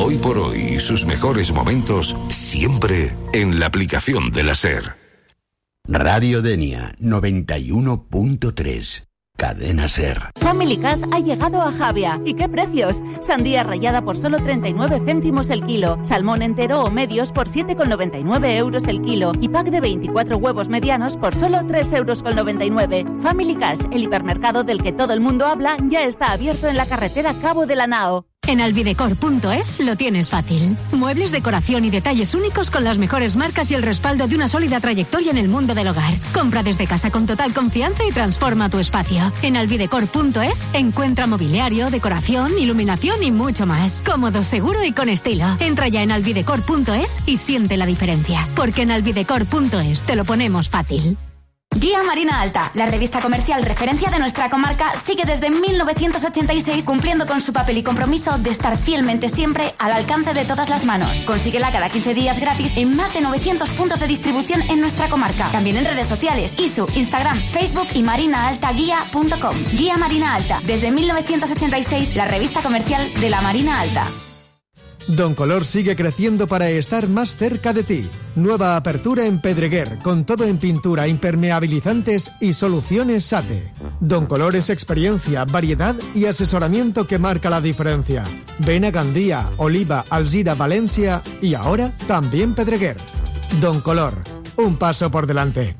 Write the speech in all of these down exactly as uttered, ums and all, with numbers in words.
Hoy por hoy y sus mejores momentos siempre en la aplicación de la SER. Radio Denia noventa y uno punto tres. Cadena SER. Family Cash ha llegado a Javia. ¿Y qué precios? Sandía rallada por solo treinta y nueve céntimos el kilo. Salmón entero o medios por siete con noventa y nueve euros el kilo. Y pack de veinticuatro huevos medianos por solo tres euros con noventa y nueve. Family Cash, el hipermercado del que todo el mundo habla, ya está abierto en la carretera Cabo de la Nao. En alvidecor punto es lo tienes fácil. Muebles, decoración y detalles únicos con las mejores marcas y el respaldo de una sólida trayectoria en el mundo del hogar. Compra desde casa con total confianza y transforma tu espacio. En alvidecor punto es encuentra mobiliario, decoración, iluminación y mucho más. Cómodo, seguro y con estilo. Entra ya en alvidecor punto es y siente la diferencia. Porque en alvidecor punto es te lo ponemos fácil. Guía Marina Alta, la revista comercial referencia de nuestra comarca, sigue desde mil novecientos ochenta y seis cumpliendo con su papel y compromiso de estar fielmente siempre al alcance de todas las manos. Consíguela cada quince días gratis en más de novecientos puntos de distribución en nuestra comarca. También en redes sociales, I S U, Instagram, Facebook y marina alta guía punto com. Guía Marina Alta, desde mil novecientos ochenta y seis, la revista comercial de la Marina Alta. Don Color sigue creciendo para estar más cerca de ti. Nueva apertura en Pedreguer, con todo en pintura, impermeabilizantes y soluciones SATE. Don Color es experiencia, variedad y asesoramiento que marca la diferencia. Ven a Gandía, Oliva, Alzira, Valencia y ahora también Pedreguer. Don Color, un paso por delante.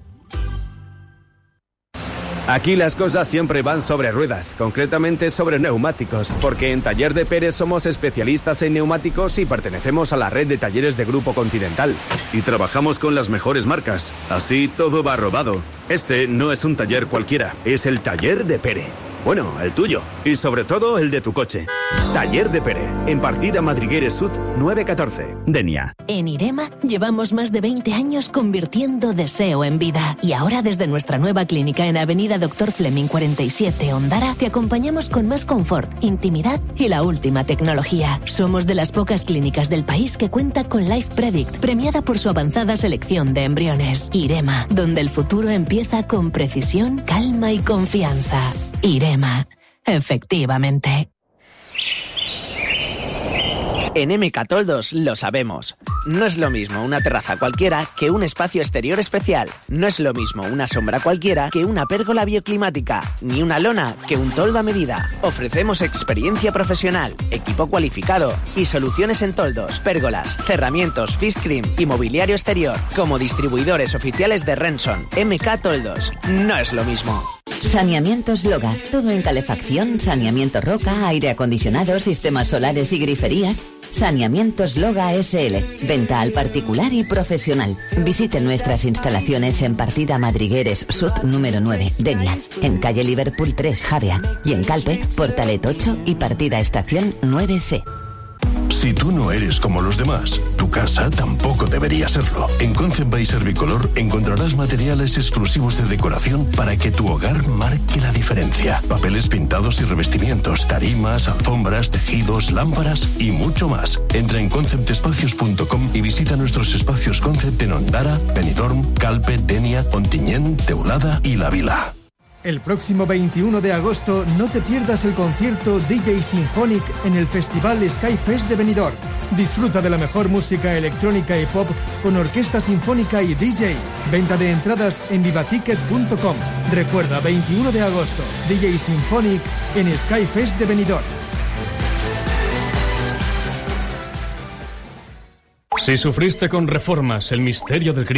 Aquí las cosas siempre van sobre ruedas, concretamente sobre neumáticos, porque en Taller de Pérez somos especialistas en neumáticos y pertenecemos a la red de talleres de Grupo Continental. Y trabajamos con las mejores marcas, así todo va rodado. Este no es un taller cualquiera, es el Taller de Pérez. Bueno, el tuyo. Y sobre todo el de tu coche. Taller de Pérez, en partida Madrigueres Sud nueve catorce. Denia. En IREMA llevamos más de veinte años convirtiendo deseo en vida. Y ahora desde nuestra nueva clínica en Avenida Doctor Fleming cuarenta y siete, Ondara, te acompañamos con más confort, intimidad y la última tecnología. Somos de las pocas clínicas del país que cuenta con Life Predict, premiada por su avanzada selección de embriones. IREMA, donde el futuro empieza con precisión, calma y confianza. IREMA, efectivamente. En M K Toldos lo sabemos. No es lo mismo una terraza cualquiera que un espacio exterior especial. No es lo mismo una sombra cualquiera que una pérgola bioclimática, ni una lona que un toldo a medida. Ofrecemos experiencia profesional, equipo cualificado y soluciones en toldos, pérgolas, cerramientos, fish cream y mobiliario exterior. Como distribuidores oficiales de Renson, M K Toldos. No es lo mismo. Saneamientos Loga, todo en calefacción, saneamiento roca, aire acondicionado, sistemas solares y griferías. Saneamientos Loga S L, venta al particular y profesional. Visite nuestras instalaciones en partida Madrigueres Sud número nueve, Denia, en calle Liverpool tres, Javea, y en Calpe, Portalet ocho y partida Estación nueve C. Si tú no eres como los demás, tu casa tampoco debería serlo. En Concept by Servicolor encontrarás materiales exclusivos de decoración para que tu hogar marque la diferencia. Papeles pintados y revestimientos, tarimas, alfombras, tejidos, lámparas y mucho más. Entra en concept espacios punto com y visita nuestros espacios Concept en Ondara, Benidorm, Calpe, Denia, Ontinyent, Teulada y La Vila. El próximo veintiuno de agosto no te pierdas el concierto D J Symphonic en el Festival Skyfest de Benidorm. Disfruta de la mejor música electrónica y pop con orquesta sinfónica y D J. Venta de entradas en vivaticket punto com. Recuerda, veintiuno de agosto, D J Symphonic en Skyfest de Benidorm. Si sufriste con Reformas el misterio del crimen,